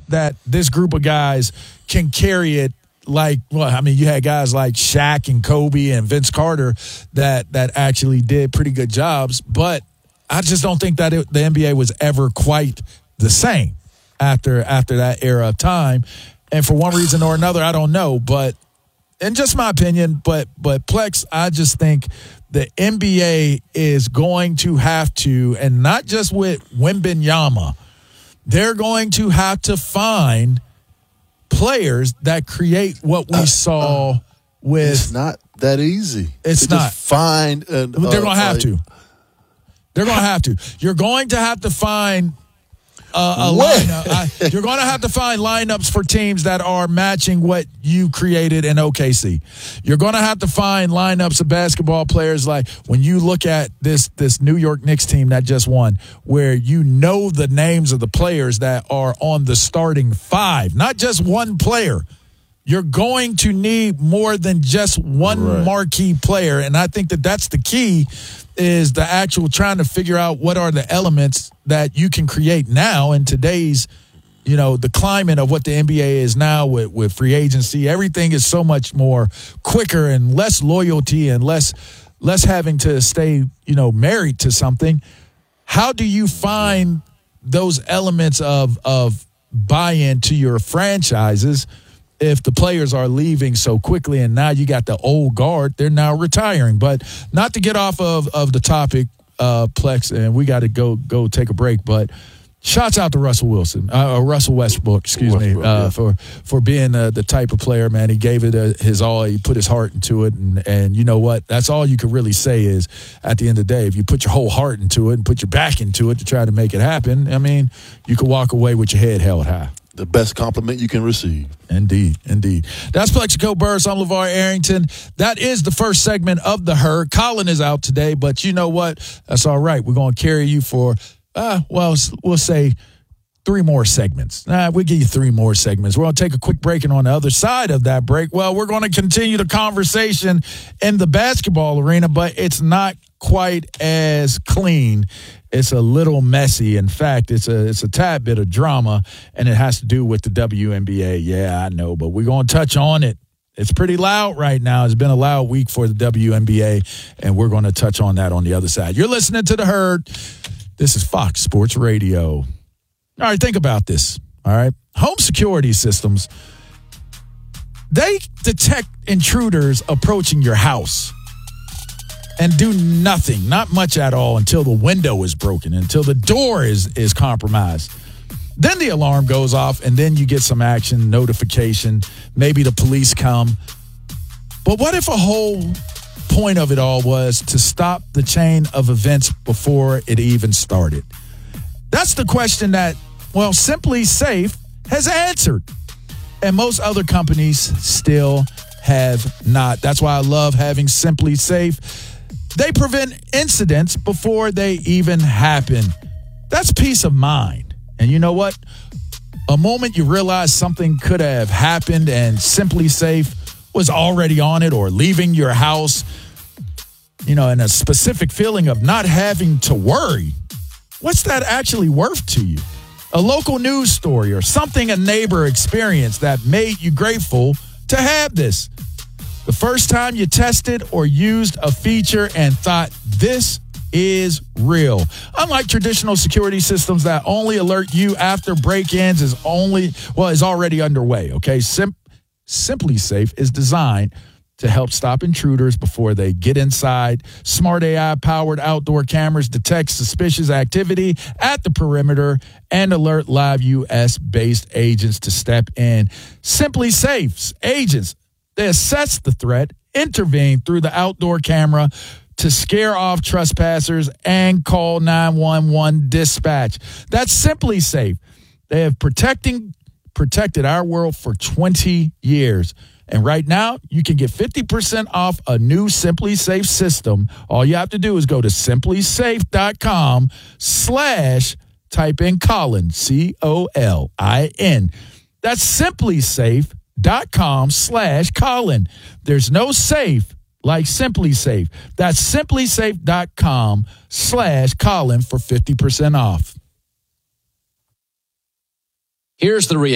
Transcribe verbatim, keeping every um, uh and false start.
that this group of guys can carry it like, well, I mean, you had guys like Shaq and Kobe and Vince Carter that that actually did pretty good jobs, but I just don't think that it, the N B A was ever quite the same after after that era of time. And for one reason or another, I don't know, but in just my opinion, but but Plex, I just think the N B A is going to have to, and not just with Wembanyama, they're going to have to find players that create what we uh, saw uh, with. It's not that easy. It's to not. Just find. An, They're going to uh, have to. They're going to have to. You're going to have to find uh, a lineup. I, you're going to have to find lineups for teams that are matching what you created in O K C. You're going to have to find lineups of basketball players like when you look at this this New York Knicks team that just won, where you know the names of the players that are on the starting five, not just one player. You're going to need more than just one right. marquee player, and I think that that's the key is the actual trying to figure out what are the elements that you can create now in today's, you know, the climate of what the N B A is now with, with free agency. Everything is so much more quicker and less loyalty and less less having to stay, you know, married to something. How do you find those elements of of buy-in to your franchises if the players are leaving so quickly and now you got the old guard, they're now retiring? But not to get off of, of the topic, uh, Plex, and we got to go go take a break, but shouts out to Russell Wilson, uh, Russell Westbrook, excuse Westbrook, me, uh, yeah. for for being uh, the type of player, man. He gave it a, his all. He put his heart into it, and, and you know what? That's all you can really say is at the end of the day, if you put your whole heart into it and put your back into it to try to make it happen, I mean, you can walk away with your head held high. The best compliment you can receive. Indeed, indeed. That's Plexico Burris. I'm LeVar Arrington. That is the first segment of The Herd. Colin is out today, but you know what? That's all right. We're going to carry you for, uh, well, we'll say three more segments. Nah, we'll give you three more segments. We're going to take a quick break, and on the other side of that break, well, we're going to continue the conversation in the basketball arena, but it's not quite as clean. It's a little messy. In fact, it's a it's a tad bit of drama, and it has to do with the W N B A. Yeah, I know, but we're going to touch on it. It's pretty loud right now. It's been a loud week for the W N B A, and we're going to touch on that on the other side. You're listening to The Herd. This is Fox Sports Radio. All right, think about this. All right, home security systems, they detect intruders approaching your house and do nothing, not much at all, until the window is broken, until the door is is compromised. Then the alarm goes off, and then you get some action, notification, maybe the police come. But what if a whole point of it all was to stop the chain of events before it even started? That's the question that, well, Simply Safe has answered, and most other companies still have not. That's why I love having Simply Safe. They prevent incidents before they even happen. That's peace of mind. And you know what? A moment you realize something could have happened and Simply Safe was already on it or leaving your house, you know, and a specific feeling of not having to worry. What's that actually worth to you? A local news story or something a neighbor experienced that made you grateful to have this. The first time you tested or used a feature and thought, this is real. Unlike traditional security systems that only alert you after break-ins is only, well, is already underway, okay? Sim- Simply Safe is designed to help stop intruders before they get inside. Smart A I-powered outdoor cameras detect suspicious activity at the perimeter and alert live U S-based agents to step in. Simply Safe's agents, they assess the threat, intervene through the outdoor camera to scare off trespassers and call nine one one dispatch. That's Simply Safe. They have protecting protected our world for twenty years. And right now, you can get fifty percent off a new Simply Safe system. All you have to do is go to simplysafe.com slash type in Colin, C O L I N. That's simplysafe.com slash Colin. There's no safe like Simply Safe. That's simplysafe.com slash Colin for fifty percent off. Here's the reality.